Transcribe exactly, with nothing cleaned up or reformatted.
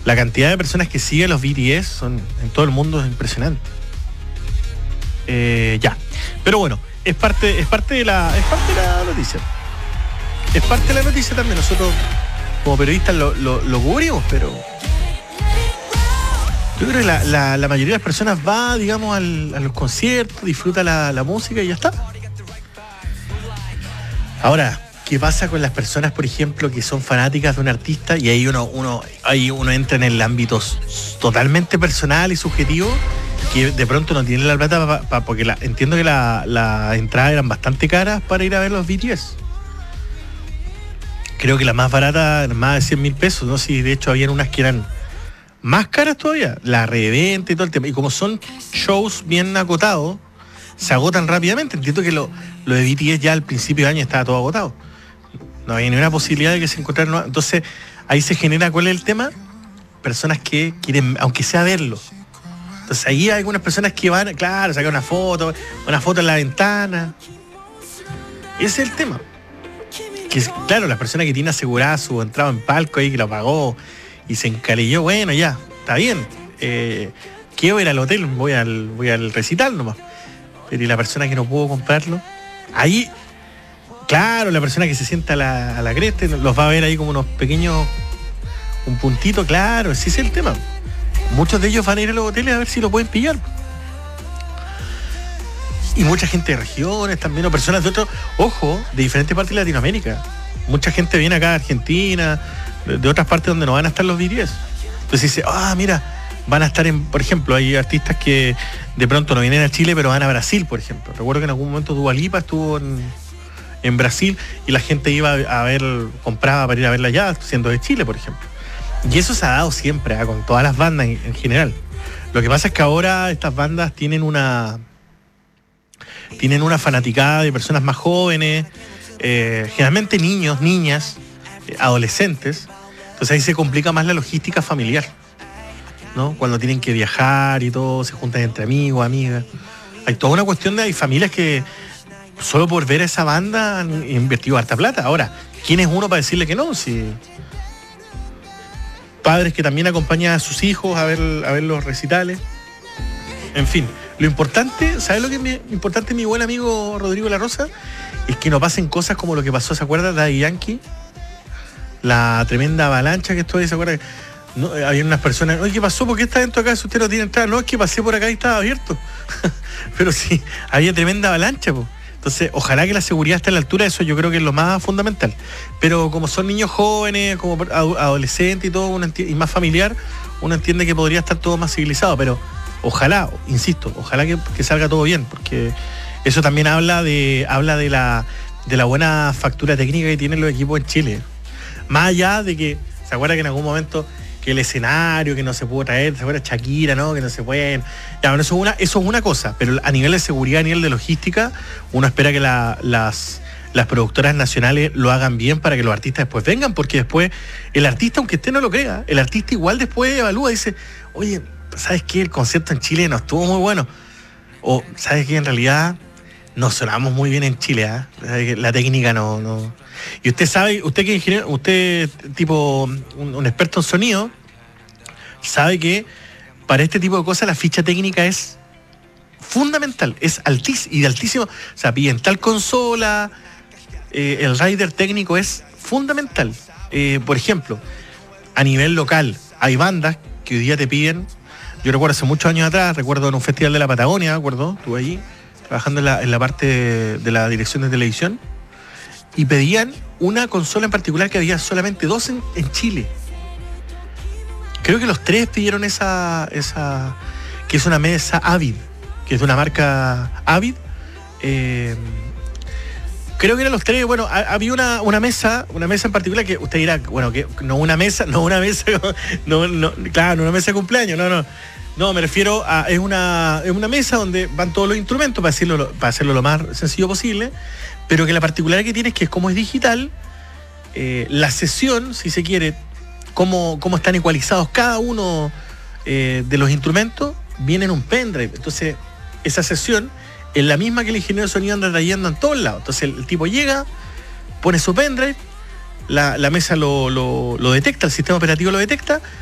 La cantidad de personas que siguen los B T S son, en todo el mundo es impresionante. Eh, ya. Pero bueno, es parte, es parte de la, es parte de la noticia. Es parte de la noticia también. Nosotros, como periodistas, lo, lo, lo cubrimos, pero yo creo que la, la, la mayoría de las personas va, digamos, al, a los conciertos, disfruta la, la música y ya está. Ahora, ¿qué pasa con las personas, por ejemplo, que son fanáticas de un artista y ahí uno, uno, ahí uno entra en el ámbito totalmente personal y subjetivo, que de pronto no tiene la plata pa, pa, porque la, entiendo que las la entradas eran bastante caras para ir a ver los B T S. Creo que la más barata, más de cien mil pesos, ¿no? Si de hecho habían unas que eran más caras todavía, la reventa y todo el tema. Y como son shows bien acotados, se agotan rápidamente. Entiendo que lo, lo de B T S ya al principio de año estaba todo agotado. No había ni una posibilidad de que se encontraran. Entonces, ahí se genera, ¿cuál es el tema? Personas que quieren, aunque sea verlo. Entonces, ahí hay algunas personas que van, claro, sacan una foto, una foto en la ventana. Ese es el tema. Que, claro, las personas que tienen asegurada su entrada en palco ahí, que lo pagó y se encalilló, bueno, ya, está bien. Eh, quiero ir al hotel, voy al, voy al recital nomás. Pero y la persona que no pudo comprarlo, ahí, claro, la persona que se sienta a la, a la cresta los va a ver ahí como unos pequeños, un puntito, claro, ese es el tema. Muchos de ellos van a ir a los hoteles a ver si lo pueden pillar. Y mucha gente de regiones también, o personas de otros, ojo, de diferentes partes de Latinoamérica. Mucha gente viene acá a Argentina, de, de otras partes donde no van a estar los B T S. Entonces dice, ah, mira, van a estar en, por ejemplo, hay artistas que de pronto no vienen a Chile, pero van a Brasil, por ejemplo. Recuerdo que en algún momento Dua Lipa estuvo en, en Brasil y la gente iba a ver, compraba para ir a verla allá, siendo de Chile, por ejemplo. Y eso se ha dado siempre, ¿eh? Con todas las bandas en, en general. Lo que pasa es que ahora estas bandas tienen una tienen una fanaticada de personas más jóvenes, eh, generalmente niños, niñas, eh, adolescentes. Entonces ahí se complica más la logística familiar, ¿no? Cuando tienen que viajar y todo, se juntan entre amigos, amigas. Hay toda una cuestión de, hay familias que solo por ver a esa banda han invertido harta plata. Ahora, ¿quién es uno para decirle que no? Si padres que también acompañan a sus hijos a ver, a ver los recitales. En fin, lo importante, ¿sabes lo que es importante, mi buen amigo Rodrigo La Rosa? Es que no pasen cosas como lo que pasó, ¿se acuerda? Daddy Yankee, la tremenda avalancha que estuvo ahí, ¿se acuerda? No, había unas personas, oye, ¿qué pasó? ¿Por qué está dentro acá si usted no tiene entrada? No, es que pasé por acá y estaba abierto. Pero sí, había tremenda avalancha, po. Entonces, ojalá que la seguridad esté a la altura, eso yo creo que es lo más fundamental. Pero como son niños jóvenes, como adolescentes y todo, uno enti- y más familiar, uno entiende que podría estar todo más civilizado, pero ojalá, insisto, ojalá que, que salga todo bien, porque eso también habla de habla de la de la buena factura técnica que tienen los equipos en Chile. Más allá de que, ¿se acuerda que en algún momento que el escenario que no se pudo traer, ¿se acuerda? Shakira, ¿no? Que no se pueden. Ya, bueno, eso es una, eso es una cosa, pero a nivel de seguridad, a nivel de logística, uno espera que la, las, las productoras nacionales lo hagan bien para que los artistas después vengan, porque después el artista, aunque usted no lo crea, el artista igual después evalúa y dice, oye, ¿sabes qué? El concierto en Chile no estuvo muy bueno. O, ¿sabes qué? En realidad no sonamos muy bien en Chile, ¿eh? La técnica no, no. Y usted sabe, usted que ingeniero, usted tipo un, un experto en sonido, sabe que para este tipo de cosas la ficha técnica es fundamental, es altísimo y de altísimo. O sea, piden tal consola, eh, el rider técnico es fundamental. Eh, por ejemplo, a nivel local, hay bandas que hoy día te piden. Yo recuerdo hace muchos años atrás, recuerdo en un festival de la Patagonia, ¿de acuerdo? Estuve allí trabajando en la, en la parte de, de la dirección de televisión y pedían una consola en particular que había solamente dos en, en Chile. Creo que los tres pidieron esa, esa, que es una mesa Avid, que es de una marca Avid. Eh, creo que eran los tres. Bueno, ha, había una, una mesa, una mesa en particular que usted dirá, bueno, que no una mesa, no una mesa, no, no, claro, no una mesa de cumpleaños, no, no. No, me refiero a, es una, es una mesa donde van todos los instrumentos para hacerlo, para hacerlo lo más sencillo posible, pero que la particularidad que tiene es que como es digital, eh, la sesión, si se quiere, cómo, cómo están ecualizados cada uno eh, de los instrumentos, viene en un pendrive. Entonces, esa sesión es la misma que el ingeniero de sonido anda trayendo en todos lados. Entonces, el, el tipo llega, pone su pendrive, la, la mesa lo, lo, lo detecta, el sistema operativo lo detecta,